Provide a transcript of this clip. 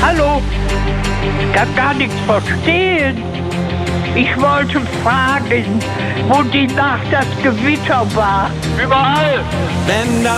Hallo? Kann gar nichts verstehen. Ich wollte fragen, wo die Nacht das Gewitter war. Überall! Wenn